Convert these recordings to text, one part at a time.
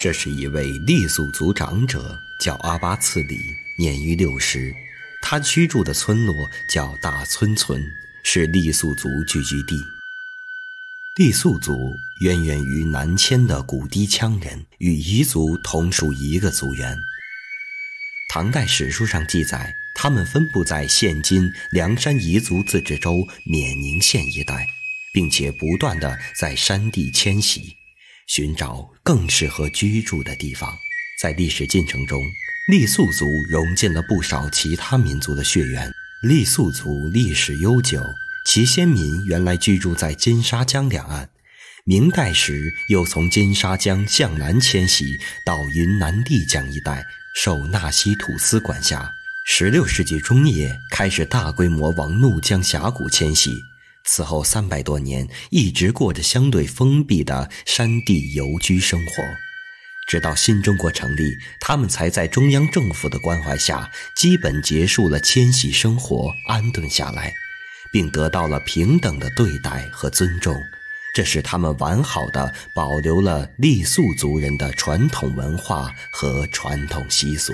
这是一位傈僳族长者，叫阿巴次里，年逾60。他居住的村落叫大村村，是傈僳族聚居地。傈僳族渊源于南迁的古氐羌人，与彝族同属一个族源。唐代史书上记载，他们分布在现今凉山彝族自治州冕宁县一带，并且不断地在山地迁徙，寻找更适合居住的地方。在历史进程中，傈僳族融进了不少其他民族的血缘。傈僳族历史悠久，其先民原来居住在金沙江两岸，明代时又从金沙江向南迁徙到云南丽江一带，受纳西土司管辖。16世纪中叶开始大规模往怒江峡谷迁徙，此后300多年一直过着相对封闭的山地游居生活。直到新中国成立，他们才在中央政府的关怀下基本结束了迁徙生活，安顿下来，并得到了平等的对待和尊重。这使他们完好地保留了傈僳族人的传统文化和传统习俗。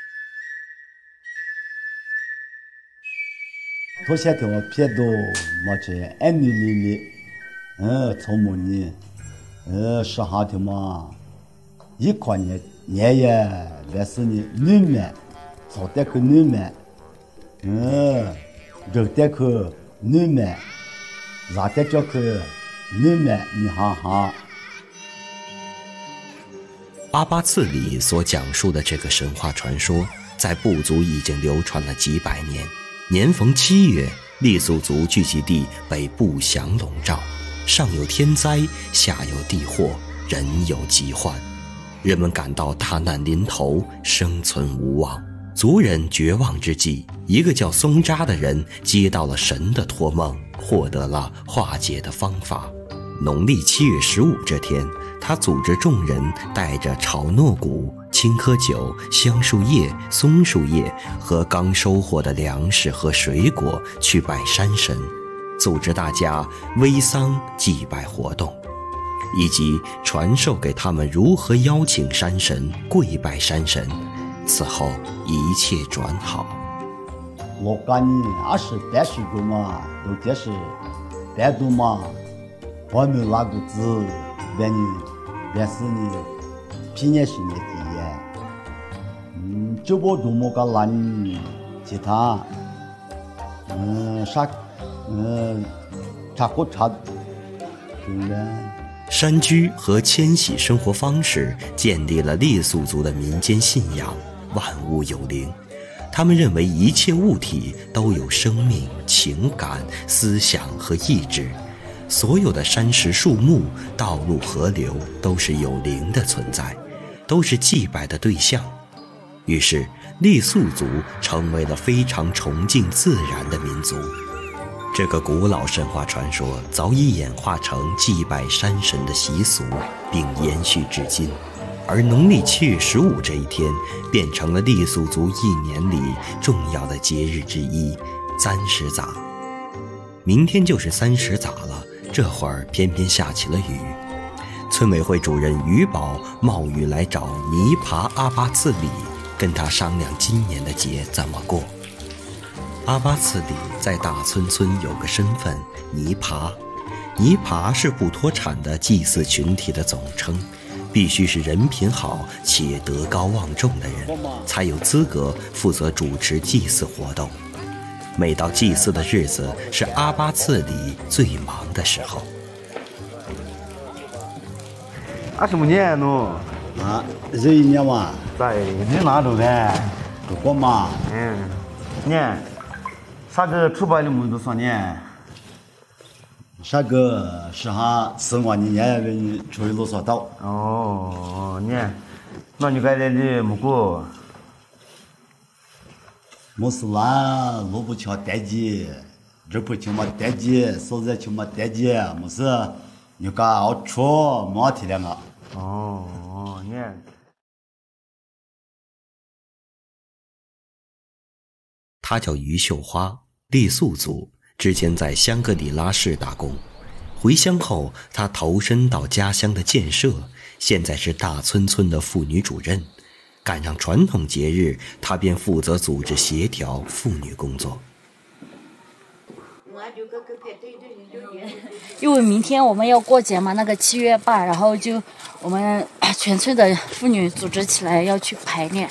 头些头撇都没这爱你哩哩，从母你，是哈头嘛，一块年也来是你女们，早点去女们，热点去女们，热点就去女们，你哈哈。 阿巴次里所讲述的这个神话传说，在部族已经流传了几百年。年逢7月，傈僳族聚集地被不祥笼罩，上有天灾，下有地祸，人有疾患，人们感到大难临头，生存无望。族人绝望之际，一个叫松扎的人接到了神的托梦，获得了化解的方法。农历7月15这天，他组织众人带着炒糯谷、青稞酒、香树叶、松树叶和刚收获的粮食和水果去拜山神，组织大家煨桑祭拜活动，以及传授给他们如何邀请山神、跪拜山神。此后一切转好。 我感觉20-30个嘛，都这是白度嘛，我们那个字，但是呢，平年是年底呀，就不多么个难，其他，差不差，对了。 山居和迁徙生活方式建立了傈僳族的民间信仰，万物有灵。他们认为一切物体都有生命、情感、思想和意志，所有的山石树木、道路河流都是有灵的存在，都是祭拜的对象。于是傈僳族成为了非常崇敬自然的民族。这个古老神话传说早已演化成祭拜山神的习俗，并延续至今。而农历7月15这一天变成了傈僳族一年里重要的节日之一——30杂。明天就是30杂了，这会儿偏偏下起了雨。村委会主任于宝冒雨来找尼爬阿巴次里，跟他商量今年的节怎么过。阿巴次里在大村村有个身份尼爬，尼爬是不脱产的祭祀群体的总称，必须是人品好且德高望重的人，才有资格负责主持祭祀活动。每到祭祀的日子，是阿巴次里最忙的时候。 25年喏， 这一年嘛， 在你哪住的？ 中国嘛， 年，啥个出版的么子说呢？ 啥个是哈4万年为你出去路上到。 哦，年，那你该来的么个？ 没事啦，路不瞧单机，这不瞧么单机，手在瞧么单机，没事，你干熬出没体谅啊。 哦，年。 他叫于秀花，傈僳族，之前在香格里拉市打工。回乡后，他投身到家乡的建设， 现在是大村村的妇女主任，赶上传统节日，她便负责组织协调妇女工作。 因为明天我们要过节嘛，那个7月8，然后就我们全村的妇女组织起来要去排练。